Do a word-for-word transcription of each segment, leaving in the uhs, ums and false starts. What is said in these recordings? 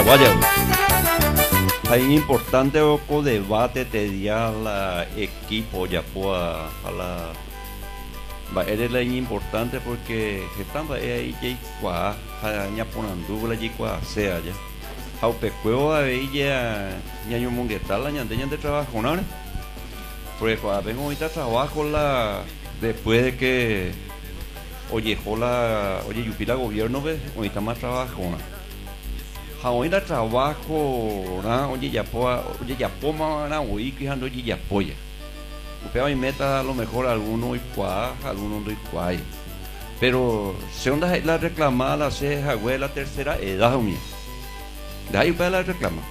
Vaya, hay importante o debate te dia la equipo ya pueda a la va eres la importante porque estando ahí ya qua ya ponando la ya sea ya au pecueo ahí ya ya yo monguetal la ñande de trabajo no porque cuando vengo ahorita trabajo la después de que oye hola oye yupila gobierno ve ahorita más trabajo ¿no? Ahora trabajo, ¿no? Oye, ya poa, oye, ya poma, ¿no? Oye, que ando oye, ya polla. Upea mi meta a lo mejor alguno y cuá, alguno no y cuá. Pero según la, la reclamada la ceja, güey, la tercera edad mía. De ahí upea la reclama.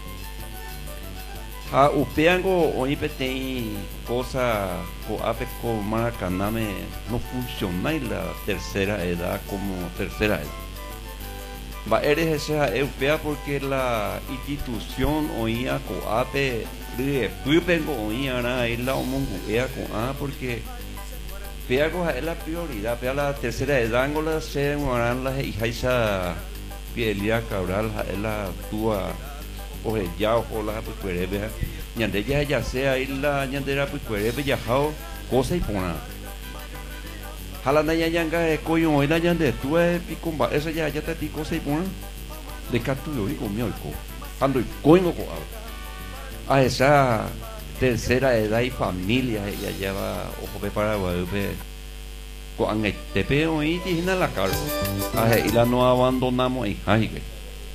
A upeango oye petei cosa co ape co maracaname no funciona y la tercera edad como tercera edad. Va eres esa europea porque la institución oía coape de pupengo oía na la omongo ea con a porque pea cosa es la prioridad pea la tercera edad angola se moran las hijas pielia cabral es la tua oje ya o la pues cuerebe ñande ya ya sea la ñandera pues cuerebe ya jao cosa y pona Halanda ya yanga e koyo oila yande tu e pikumba esa ya ya te ti cosa y pon de catu yo y comió el co ando y coino co a esa tercera edad y familia ella lleva ojo pe para volver con el tepeo y tina la cara a y la no abandonamos y ay que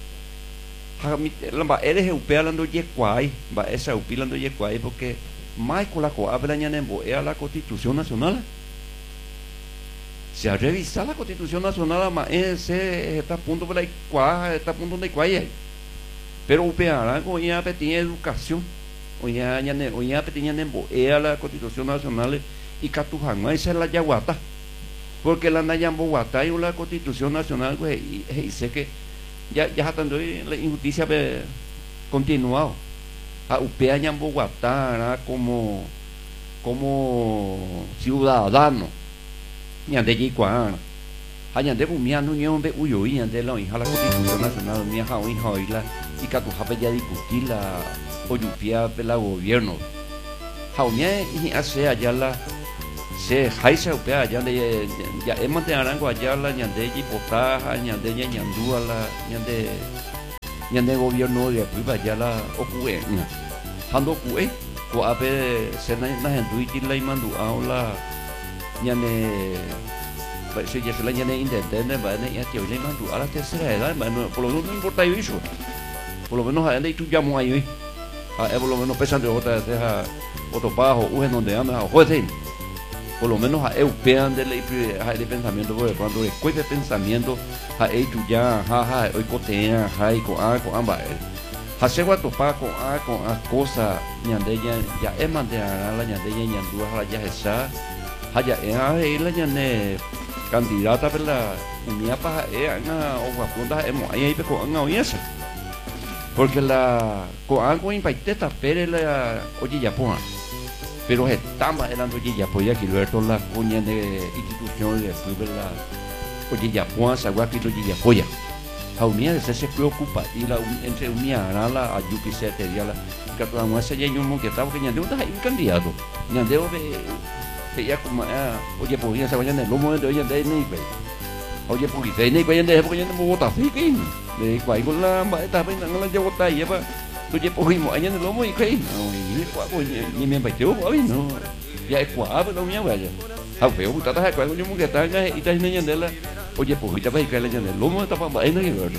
la eres europea lando ye kwai va esa upilando ye kwai porque mai con la co habla ñanembo era la Constitución Nacional. Se ha revisado la Constitución Nacional, ese está a punto de la está a punto de cuál pero upeará con ya tiene educación, o ya o ya tenía nemboea la Constitución Nacional y catujanga esa es la yaguata, porque la nayamboguata y la Constitución Nacional pues y sé que ya ya está la injusticia continuado, a upea yamboguata como como ciudadano ñande ji kwa ha ñande bu mia no ñon be uyo ñande lo hija la Constitución Nacional mia ha hija hoy la y ka tu ha ya discutir la oyupia de la gobierno ha mia y hace allá la se haisa upea allá de ya hemos de arango allá la ñande ji potaja ñande ñandúa la ñande ñande gobierno de pues allá la ocue ando cue ko ape se na na henduiti la mandu la ñane vậy sự việc là ñane independente và này tiểu này mang đủ ala tercera edad mà por lo menos no importa eso por lo menos ahí tú ya muy ahí ah por lo menos pensando otra deja otro bajo uno donde anda o juez por lo menos a european de la de pensamiento porque cuando después de pensamiento a ellos ya ja ja hoy cotea ja y con a con ambas hace cuatro pa con a con a cosa ñande ya ya es mantener la ñande ya ñandú ya esa haya eh la ñane candidata per la mía pa eh na o apunta hemos ahí pe ko nga oyesa porque la ko algo impacteta per la oye ya pon pero estamos hablando oye ya poya que Alberto la cuña de institución de fútbol la oye ya pon sa gua que oye ya poya a unía se se preocupa y la entre unía la ayuki se te dia la que toda una se lleno mo que estaba que ñande un candidato ñande ya como oye pues ya se vayan el lomo de hoy en día ni ve oye pues de ni que en día porque ya no vota así que de cuál con la está pensando la llevo ahí ya oye pues mo en el lomo y que no y cuál ni me baió hoy no ya es cuál pero no vaya a ver usted está cuál yo me que está y está en el la oye pues ya vais que la en el lomo está para ahí no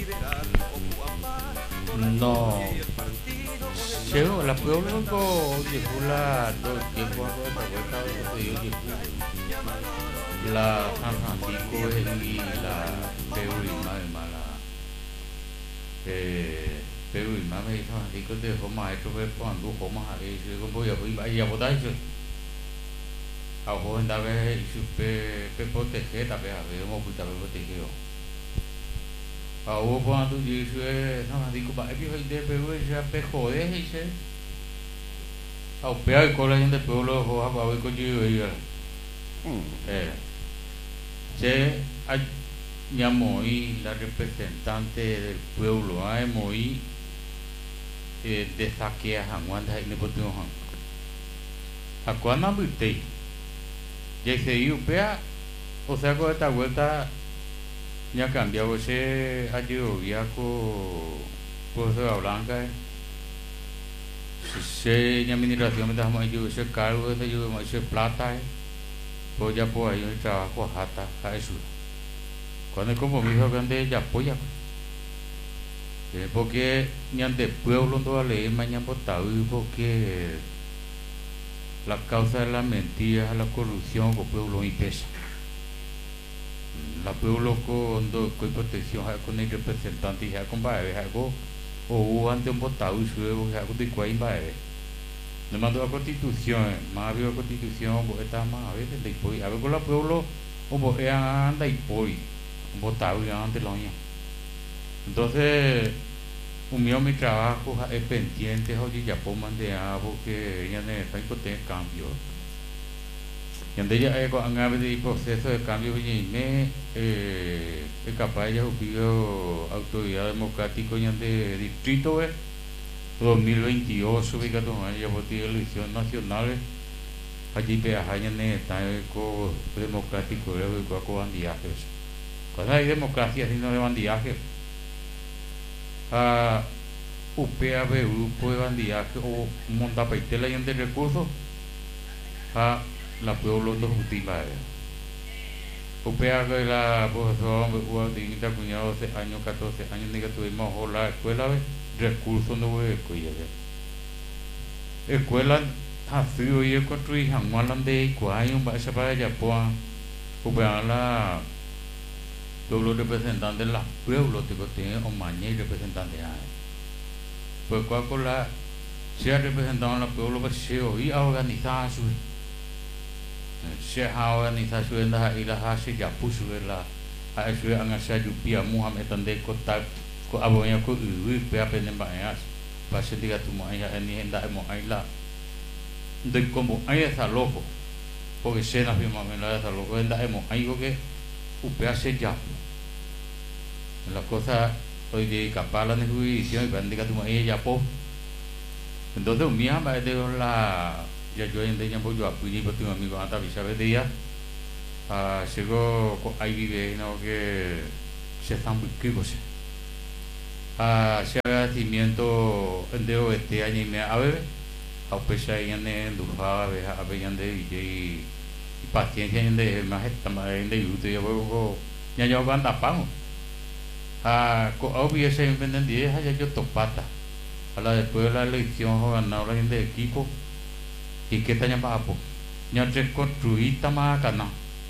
no Yo, la pueblo llegó la todo el tiempo a la vuelta de la San Francisco y la Pedro y Madre Mala eh Pedro y Madre San Francisco de forma maestro fue cuando como a eso como ya voy a votar eso a joven da vez y supe pe proteger ta pe a ver mo puta pe proteger a o quando disso é San Francisco ba e de Pedro já pe joder dice ao pé e cola gente pueblo ho ha ver con yo eh se a Ñamoí, la representante del pueblo, a Moí, de saquea hanguan da ni potu han acuana bute ya se iupea o sea con esta vuelta ya cambiado ese ayo ya co cosa blanca se ya mineración me da más yo ese cargo ese yo más ese plata pues ya pues ahí trabajo hasta a eso cuando es como mi hijo grande ya apoya porque ya de pueblo no vale mañana por porque la causa de la mentira la corrupción con pueblo y pesa la pueblo con con protección con el representante ya con baile algo o ante un votado y luego algo de cuál baile le mando la constitución más había constitución pues está más a veces de pues a ver con la pueblo como anda y pues votado ya antes lo año entonces un mío mi trabajo es pendiente hoy ya puedo mandar porque ya necesito tener cambio y donde ya he con el proceso de cambio me es capaz ya pido autoridad democrática ya de distrito dos mil veintiocho fíjate ya voté elecciones nacionales allí te hayan está con democrático de con bandiajes cuando hay democracia sino de bandiaje a U P A B grupo de bandidaje o montapaitela y de recursos a la pueblo de justicia U P A B la profesora de cuñado doce años catorce años ni que tuvimos la escuela recursos no voy a escuela escuela así hoy construir hangualan de cuayo va a ser para Japón U P A la los representantes de los pueblos que tienen o mañana representantes pues cuál la se ha representado en los pueblos pues se hoy a organizar su se ha organizado su en la isla hace ya puso la a eso han hecho yupia Muhammad tande kota ko abonya ko uwi pe apenen bayas pase diga tu mo aya ni enda mo aila de como aya esa loco porque se na firma en la esa loco enda mo algo que U P A se ya la cosa hoy de capaz la juicio y cuando diga tu ella ya po entonces un día va de la ya yo en de tiempo yo apuñé por tu amigo hasta sabe día ah llegó ahí vive no que se están qué cosa ah se agradecimiento en de este año y me a ver a pesar de en dufa a ver a ver de y paciencia en de más también de YouTube ya luego ya yo van tapamos ah co obvio se venden diez ya yo topata a la después de la elección ganador de equipo y que está llamado pues ya reconstruir tama cana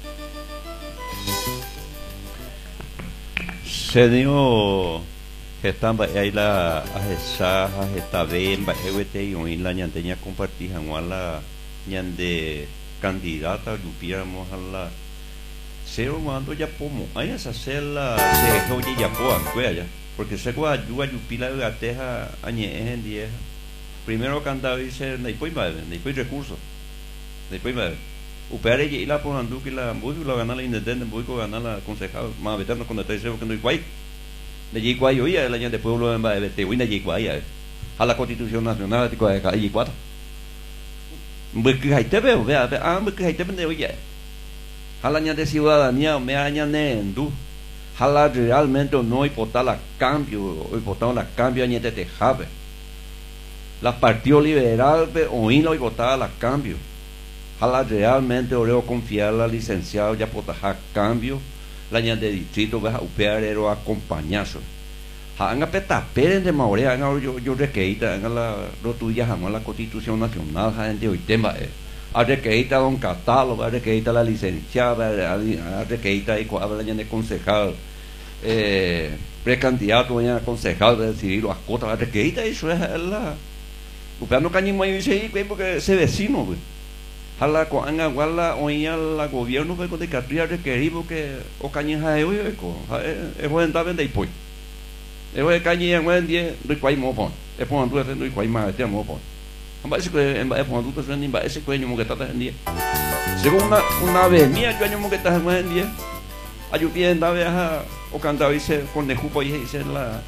se dio que están ahí la esa esta vez en Bajehuete y hoy la ñanteña compartir en la ñande candidata yupiamos a la cero mando ya pomo hay esa cela se oye ya poa ya porque se gua ayuda yupila de ateja añe en diez primero cantaba dice después va después recursos después va upare y la ponandu que la muy la ganar la intendente muy con ganar la concejal más veterano cuando te dice que no hay guay de allí guay hoy el año de pueblo en va de hoy allí guay a la Constitución Nacional de cuatro allí cuatro muy que hay te veo vea ah muy que hay te vende hoy halanya de ciudadanía me añaden du hala realmente no importa la cambio importa la cambio añete te jave la partido liberal o no importa la cambio hala realmente oreo confiar la licenciado ya potaja cambio la añade distrito va a operar acompañazo hanga peta peren de maurea hanga yo yo requeita hanga la rotuya hanga la Constitución Nacional gente hoy tema a requeita don catálogo a requeita la licenciada a requeita y habla de concejal eh precandidato ya concejal de decidir las cosas a requeita eso es la usted no cañimo ahí dice porque ese vecino güey hala con anga guala oía la gobierno pues con de catría requerir porque o cañeja de hoy es buen dar vende y pues es buen cañeja buen día no cuai mo pon es pon tú no cuai más te mo pon amba ese que en va pon tú pues ni va ese que mo que está en día según una una vez mía yo mo que está en día ayu bien da vez o cantaba dice con de jupo y dice la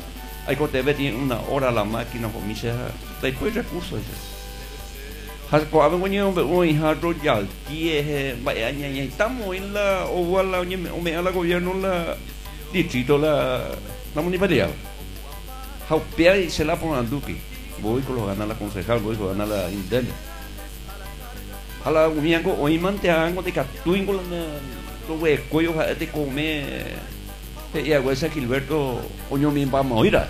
hay que te tiene una hora la máquina con mi se después recursos has có ave ngoño oi hardro ya tie vaya ña ña estamos en la o wala o me ala gobierno la distrito la la municipalidad how pia se la ponen duque voy con los ganar la concejal voy con ganar la indel ala miango oi manteango de catuingo la lo we coyo de comer e agua esa Gilberto oño mi vamos a ir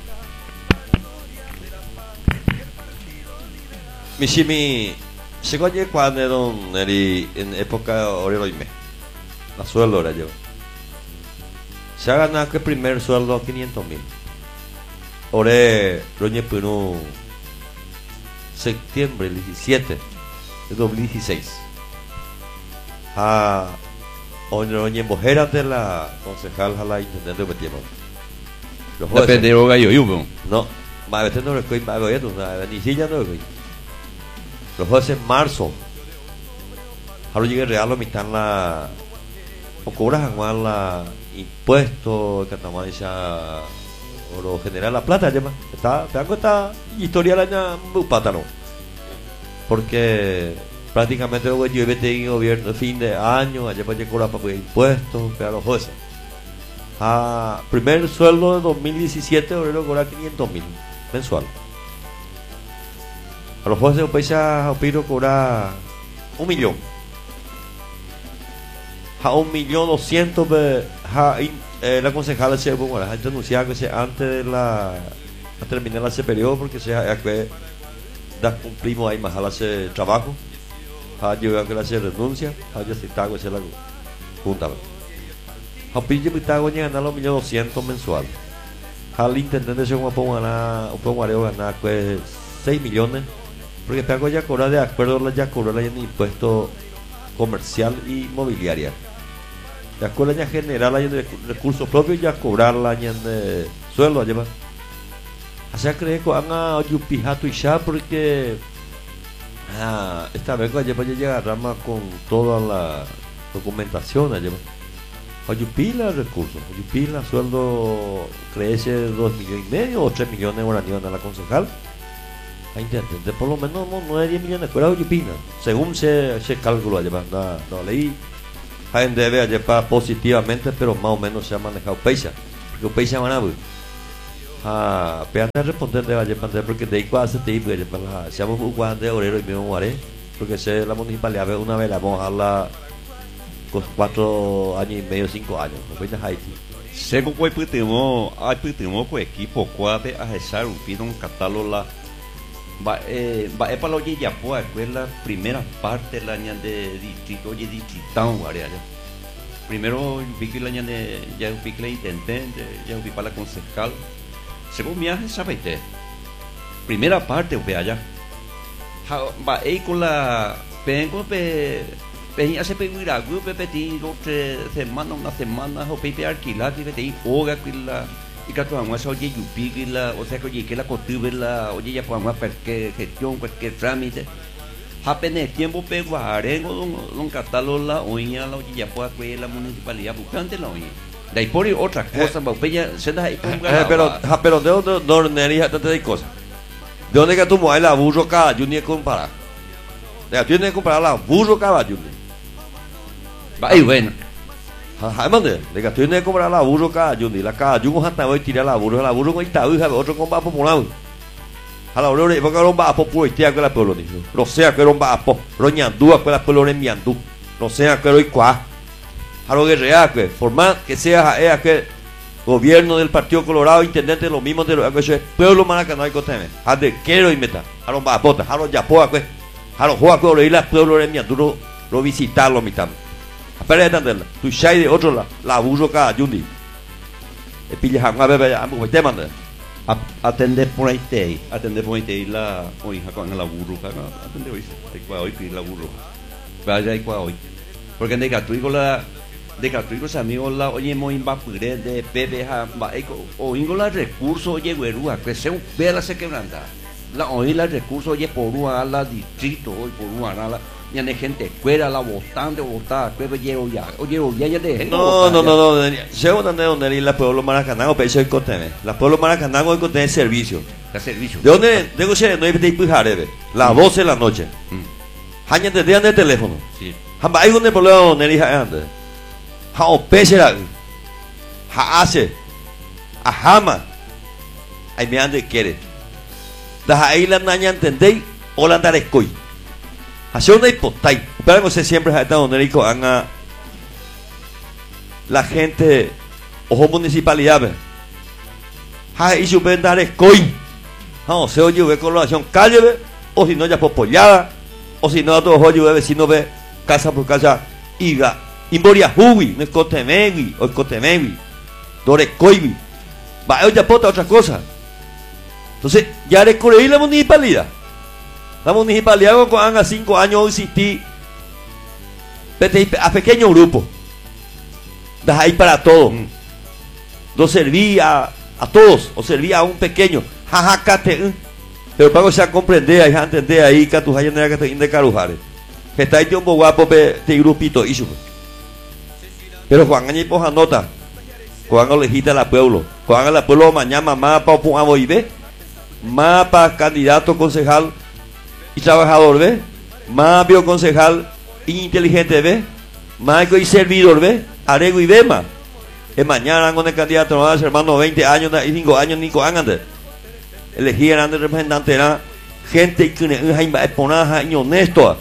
Mishimi, llegó ayer cuando don Neri en época orero y me. La sueldo era yo. Se ha ganado que primer sueldo quinientos mil. Ore, roñe pino septiembre diecisiete de dos mil dieciséis. A roñe bojera de la concejal a la intendente de Betiemo. Depende de gallo yubo. No, ma vete no recoy ma goya tu na ni silla no recoy. Los jueces en marzo, ahora llega el real, lo mitad la o cobras anual la impuesto, Catamán ya o lo general la plata, ya está, te hago esta historia la ña pátano, porque prácticamente luego yo vete en gobierno fin de año, allá para cobrar para impuestos, pero los jueces. A primer sueldo de dos mil diecisiete, ahora lo cobra quinientos mil mensual. A los jueces de país a Piro cobra un millón. A un millón doscientos de eh, la concejala se bueno, la gente anunciaba que se antes de la a terminar ese periodo porque se ha que da cumplimos ahí más a ese trabajo. A llegar que la se renuncia, a ya se tago ese la junta. A Piro me tago ni ganar los millón doscientos mensual. Al intendente se como pongo ganar, un poco ganar pues seis millones. Porque tengo ya cobrar de acuerdo a la ya cobrar la impuesto comercial y mobiliaria. De acuerdo a la general hay recursos propios ya cobrar la de sueldo allá. Así creo que van a yupijato y ya porque ah, esta vez allá para llegar rama con toda la documentación allá. Ayupila recursos, ayupila sueldo crece dos millones y medio o tres millones de guaraníes a la concejal. Intendente, por lo menos no, no es diez millones de cuerdas yupina, según se, se calculó ayer, no, no leí, hay debe ayer para positivamente, pero más o menos se ha manejado Peixa, porque Peixa van a ver, ah, pero antes de responder de ayer, porque de ahí cuando se te iba, se llama un guante de orero y me muere, porque se la municipalidad una vez la vamos a dejarla con cuatro años y medio, cinco años, no voy a Haití. Según cuál putimo, hay putimo con equipo, cuál a echar un pino un catálogo la va eh va para lo que ya pues es la primera parte la año de distrito oye distrito área primero vi que la año de ya vi que la intendente ya vi para la concejal según mi aje sabe usted primera parte ve allá va ahí con la vengo pe pe hace pedir algo pe pedir otra semana una semana o pe alquilar que te hoga que la y que tú vamos a oye yupi la o sea que oye que la costumbre la oye ya podemos cualquier gestión cualquier trámite apenas tiempo pego a arengo un catálogo la oña la oye ya puede que la municipalidad buscante la oña de ahí por otra cosa va ya se da ahí pero pero de dónde dónde nería te de cosas de dónde que tú mueves la burro caballo ni comparar de tú tienes que comparar la burro caballo va ahí bueno Además de que tú tienes que comprar la burro cada yundi, la cada yugo hasta hoy tirar la burro, la burro con esta hija, otro con va popular. A la hora de porque no va a popular, tía que la pueblo dijo. No sea que no va a po, roñandúa que la pueblo en miandú. No sea que hoy cuá. A lo que real que, por más que sea ella que gobierno del Partido Colorado, intendente lo mismo de lo que es pueblo maracanay que teme. A de quiero y meta. A los va a pota, a los ya poa que, a los juega que ir la pueblo en miandú, lo visitarlo mitad. Espera entenderla. Tu shai de otro la la burro cada yundi. E pilla a bebé a mu te manda. Atender por ahí te, atender por ahí te la hoy con la burro, atender hoy, te cua hoy la burro. Vaya ahí cua hoy. Porque de catuigo la de catuigo amigos la oye muy va pure de bebé ha va o ingola recurso oye güerúa, que se ve la se quebranta. La oí la recurso oye por una la distrito hoy por una la ya de gente fuera la votante votada que llevo ya oye ya ya de No, no, no, no, según donde donde la pueblo Maracaná o peso el contene. La pueblo Maracaná o contene servicio. el servicio. ¿De dónde? De Goche no hay que ir las doce de la noche. Haña te dejan de teléfono. Sí. Hamba hay un problema donde hija ande. Ha o peso la ha hace a jama. Ahí me ande quiere. Da ahí la naña entendéis o la andare coi. Hace una hipotai. Pero no sé siempre está donde rico haga la gente ojo municipalidad. Ha y su vendare coi. No, se oye ve colaboración calle ve, o si no ya popollada, o si no a todos oye ve vecino ve casa por casa iga. Imboria hubi, no es cotemewi, o cotemewi. Dore coibi. Va, hoy ya pota otra cosa. Entonces, ya recorrí la municipalidad. La municipalidad cuando haga cinco años existí a pequeño grupo. De ahí para todos. Mm. No servía a, a todos, o servía a un pequeño. Jajacate. Pero para que se comprender, hay gente entender ahí que tu hayas que te de carujare. Que está ahí un poco guapo de grupito. Pero Juan Añi poja nota. Juan legita la pueblo. Juan la pueblo mañana mamá pa un amo y ve. Mapa candidato concejal y trabajador ve, más bioconcejal inteligente ve, más y servidor ve, arego y vema. Es mañana con el candidato no va a ser hermano veinte años y cinco años ni con ande. Elegir ande representante era gente que es ponaja y honesto.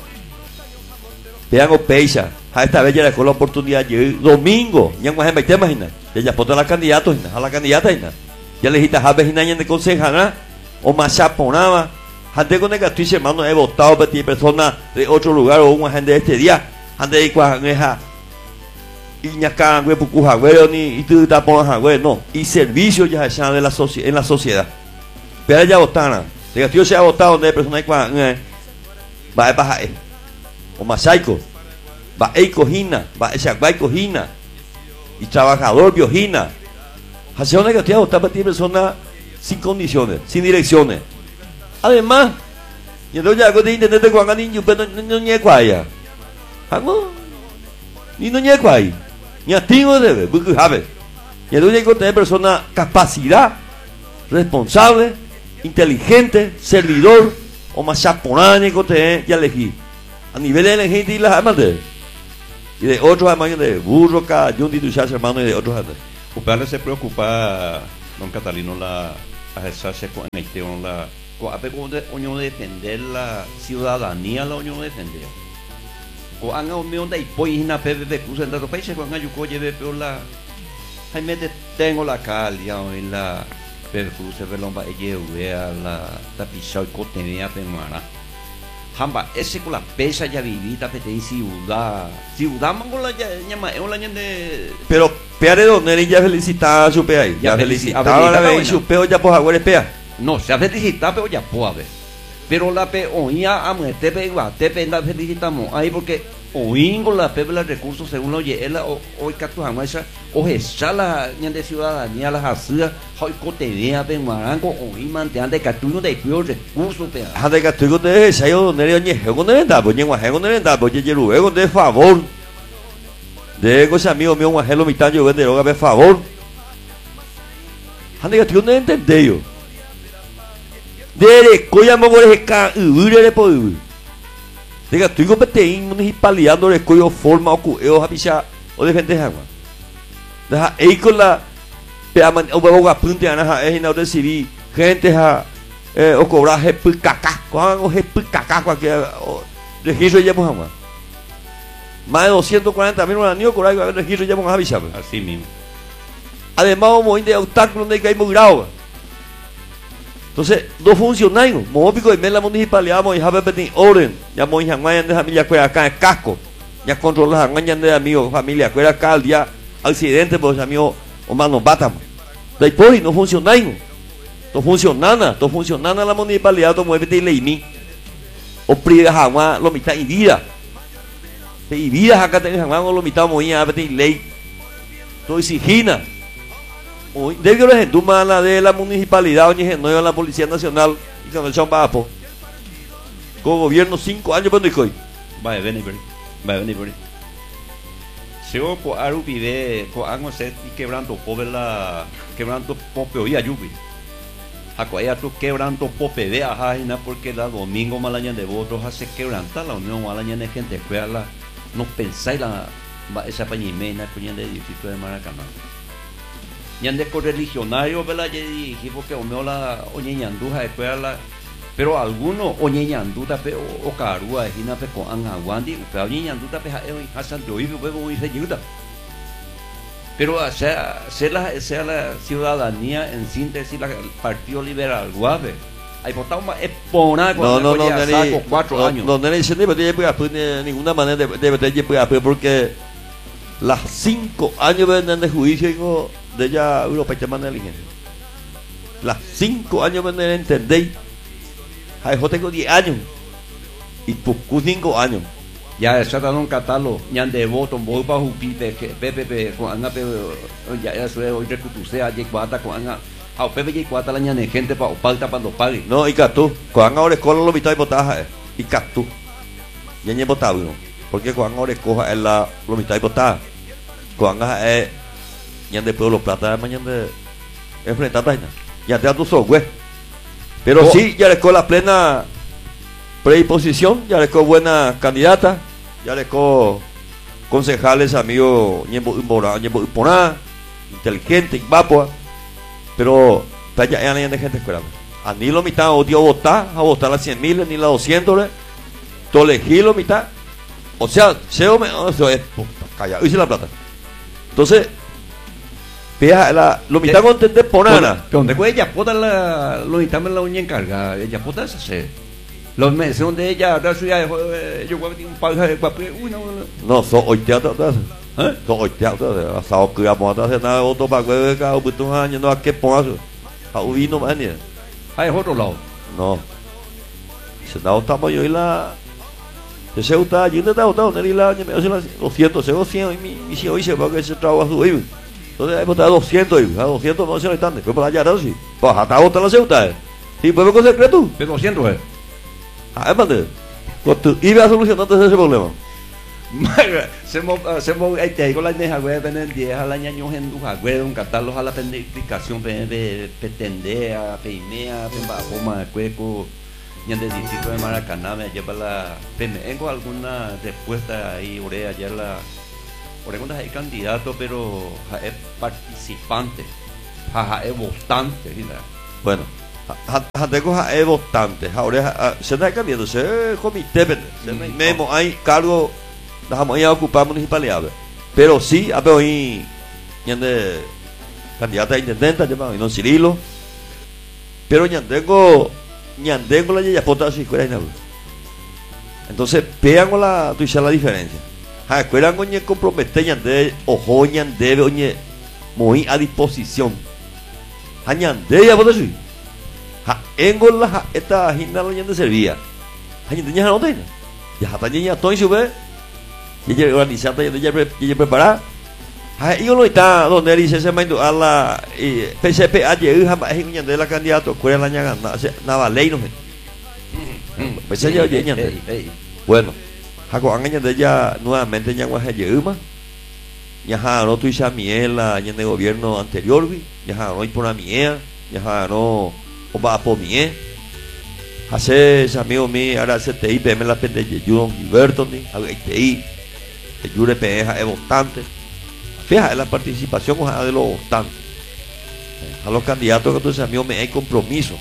Vean o peisa, a esta vez ya le con la oportunidad de domingo, ya no me imagina, ya pota la candidata, a la candidata ya elegita a vez de concejal, o más chaponaba. Ante con el que estoy hermano he votado para ti personas de otro lugar o una gente de este día. Ante de cuaja y ñaca güey pucuja güey ni y tú te pones güey no y servicio ya se de la en la sociedad. Pero ya votaron. De que yo se ha votado de personas que va a bajar o masaico va a cojina va a chagbai cojina y trabajador biogina. Hace una que estoy a votar para ti personas sin condiciones, sin direcciones. Además, y entonces ya con internet de Juan Anín, pero no ni cuaya. Hago ni no ni cuaya. Ni a ti no debe, porque sabe. Y entonces con tener persona capacidad, responsable, inteligente, servidor, o más chaponani con tener ya elegí. A nivel de la gente y las armas de y de otros hermanos de burro, Yundi, Duchas, hermano y de otros hermanos. Usted se preocupa, don Catalino, la ejercerse con la a ver cómo unión defender la ciudadanía la unión defender o han unión de apoyo en la P V P cruz en los países cuando yo lleve pero la hay me tengo la calia en la P V P cruz se velomba ella vea la tapiza y cotenía penguana hamba ese con la pesa ya vivita pete en ciudad ciudad mango la llama es un año de pero peare donde ya felicitaba su pe ahí ya felicitaba la vez su peo ya pues agüere pea. No, se ha felicitado, pero ya puede. Pero la pe oía a muerte pegua, te penda felicitamos ahí porque oingo la pe los recursos según lo oye, él hoy capturamos esa, o esa la de ciudadanía, las hacía, hoy cotenía, penguaranco, oí mantean de captura de peor recursos, pea. Ah, de captura de esa, yo donde le oye, con el da, pues llego a con el da, pues llego luego de favor. De ese amigo mío, un ajelo mitad, yo vende droga, de favor. Ah, de captura no entendé yo. Dere coya mogore ka ure po ure. Diga tu go petein municipalidad do coyo forma o cu eu habicha o defender agua. Da ei con la peaman o boga punte ana ha e na de civil gente ha eh o cobrar repicaca, con o repicaca com que o registro ya por agua. Más de doscientos cuarenta mil años cobrar el registro ya por habicha. Así mismo. Además o de obstáculo de que hay muy grave. Entonces, no funciona, ¿no? Móvico y la municipalidad, vamos a pedir orden. Ya vamos a de familia que acá en casco. Ya controla a de amigos, familia que acá al día accidente, pues amigos, o manos batamos. Después no funciona, ¿no? No funciona nada, no funciona nada la municipalidad, no mueve de ley ni. O priva jamás lo mitad y vida. Y vida acá tenés jamás lo mitad muy a pedir ley. No exigina. De que les entuma la de la municipalidad, oye, no la Policía Nacional y con el Chambapo. Con gobierno cinco años, pero no va a venir, va a venir. Se o po aru vive, po ango se quebrando pobre la, quebrando pope hoy ayubi. Acuaya tu quebrando pope de ajena porque la domingo malaña de votos hace quebranta la unión malaña de gente escuela no pensáis la esa pañimena cuñan de edificio de Maracaná. Ñande con religionario vela ya dije porque omeo la oñeñanduja escuela pero algunos oñeñanduta pe o carua hina pe con angaguandi pero oñeñanduta pe hasan de hoy pues muy ayuda. Pero sea, sea, la, sea la ciudadanía en síntesis la, el Partido Liberal Guave. Hay votado más exponar no, no, no, ya saco cuatro no, años. No, no, no, de ninguna manera debe tener porque las cinco años de juicio de ella europea de manera eligente. Las cinco años de entender. Yo tengo diez años y tú cinco años. Ya se ha dado un catálogo, ya de voto, voy para Jupiter, que Pepe, con Ana, ya eso es hoy recutusea, ya cuata con Ana, a Pepe ya cuata la ñane gente para falta para los pague. No, y Catú, con Ana ahora escola lo mitad de botaja, y Catú, ya ni botado, ¿no? Porque con Ana ahora escoja es la lo mitad de botaja, con Ana es, ya de pueblo plata, mañana de enfrentar vaina, ya te da tu software, pero oh. Sí, ya la escuela plena. Predisposición, ya les co buena candidata, ya les co concejales amigos Ñembo inteligente, Vapua, pero ya ya hay gente esperando. A ni lo mitad odio votar, a votar las cien mil, ni las doscientos, todo elegí lo mitad. O sea, se me, eso es, calla, hice la plata. Entonces, fija la lo mitad con entender ponana. Donde pues ella puta la lo mitad me la uña encarga, ella puta esa se los meses donde ella da su ya yo voy a un paga de papel uy no no so hoy teatro ¿eh? So hoy teatro asado que vamos a hacer nada otro para que cada un año no hay que poner a un vino más ni hay otro lado no se da otra pollo y la se gusta allí no está otra donde la me hace los cientos se cien y mi mi si hoy se va que se trabaja su hijo entonces hay botar doscientos y a doscientos no se le están después para allá no sí pues hasta otra la se gusta y pues con secreto pero doscientos es ah, es cuando iba solucionando ese problema. Se mo se mo ay te digo la neja güey venen diez a la ñaño en du güey un catálogo a la planificación de pretender a peimea pemba coma cueco ñan de distrito de Maracaná me lleva la tengo alguna respuesta ahí orea ya la oregon hay candidato pero es participante jaja es votante bueno Tengo es votante, ahora se está cambiando, se comité, se mismo hay cargo, dejamos ya ocupar municipalidad, pero sí, a ver hoy, ñande candidata a intendente, llamado y no Cirilo, pero ñandengo, ñandengo la ya pota su escuela y entonces vean la, tú la diferencia, a escuela coñe compromete ñande, ojo ñande, oñe, muy a disposición, a ñande ya pota su ha engola esta agenda lo yendo servía hay niña no tiene ya hasta niña estoy sube y ya organizada ya ya ya preparada hay uno está donde dice se mando a la P C P ayer jamás es niña de la candidato cuál la ñaga nada ley no pues ya ya niña bueno hago años de ella nuevamente ya guaje yema ya no tu isa miela ya en el gobierno anterior ya no hay por la mía ya no va por mí, hace amigo mío, ahora se te ipe me la pende de Jun Gilberto ni, a ver te i, te jure peja es bastante, fíjate la participación de los votantes, a los candidatos que tú amigo me hay compromiso,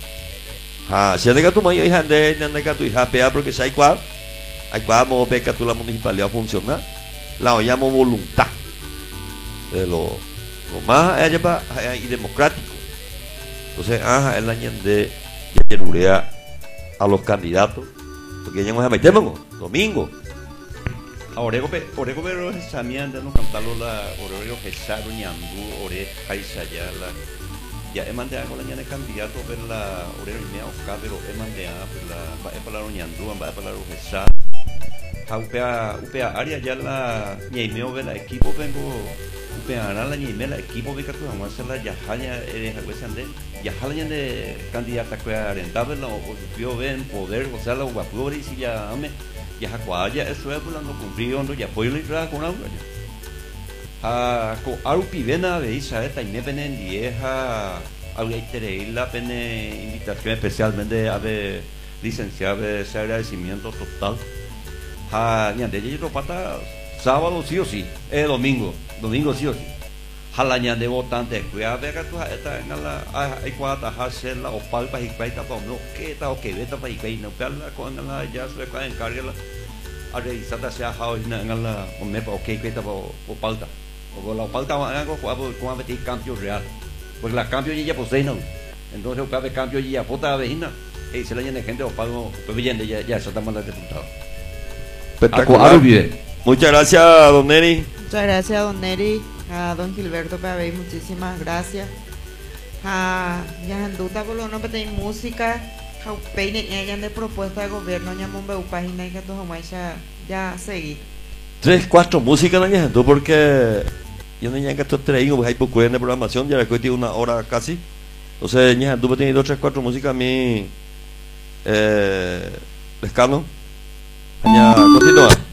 ah, si anda que tu mayo hija de, anda que tu hija pea porque si hay cual, hay cual vamos a ver que tu la municipalidad funciona, la llamo voluntad, de lo, lo más allá y democrático. Entonces, ajá, el año de Yerurea a los candidatos, porque ya vamos a meternos domingo. Orego orego pero samían de no cantarlo la orego que sabe ñandú ore jaisa ya la ya he mandado la ñane candidato ver la orego me a pero he mandado la va a hablar ñandú va a hablar que sa upea upea área ya la ñeimeo ver la equipo vengo upea la ñeimeo la equipo ve que tú vamos a hacer la yajaña eres algo así ya jalan de candidata que rentable la o vio ven poder o sea la guapura y si ya ame ya jacuaya eso es volando cumplido no ya puedo ir a con algo a con algo pivena veis sabes está independiente ha algo la pene invitación especialmente a ver licenciado ese agradecimiento total a ni de yo pata sábado sí o sí eh domingo domingo sí o sí halanya de votante cuidado ver que tú está en la hay cuatro hacer la o palpa y cuenta para no que está o que veta para y que no perla con la ya se va a encargar la a revisar se ha dado en la o me para que cuenta o palta o la palta algo con con meter cambio real porque la cambio ya posee no entonces o cada cambio ya vota vecina y se le llena gente o pago pues bien ya ya eso estamos los diputados espectacular. Muchas gracias don Neri. Muchas gracias don Neri, a don Gilberto Pabey, muchísimas gracias a Yajanduta por lo no pedir música a peine ya de propuesta de gobierno ya Mombeu página y que tu ya ya seguí tres cuatro músicas no Yajandu porque yo no ya que esto traigo pues hay poco de programación ya le cuesta una hora casi entonces Yajandu tiene dos tres cuatro músicas a mí eh, Lescano ya continúa.